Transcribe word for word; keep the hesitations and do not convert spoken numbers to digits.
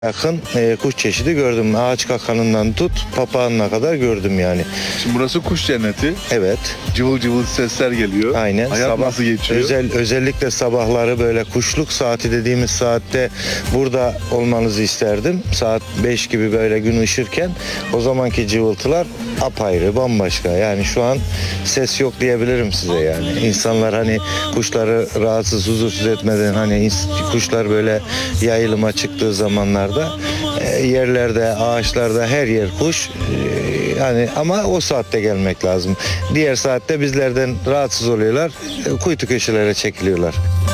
yakın e, kuş çeşidi gördüm. Ağaç kakanından tut papağanına kadar gördüm yani. Şimdi burası kuş cenneti. Evet. Cıvıl cıvıl sesler geliyor. Aynen. Hayat Sabah, nasıl geçiyor? Özel, özellikle sabahları böyle kuşluk saati dediğimiz saatte burada olmanızı isterdim. Saat beş gibi böyle gün ışırken o zamanki cıvıltılar apayrı, bambaşka. Yani şu an ses yok diyebilirim size yani. İnsanlar hani kuşları rahatsız, huzursuz etmeden hani ins- kuşlar böyle yayılıma çıktığı zamanlarda e, yerlerde, ağaçlarda her yer kuş. E, yani ama o saatte gelmek lazım. Diğer saatte bizlerden rahatsız oluyorlar. e, Kuytu köşelere çekiliyorlar.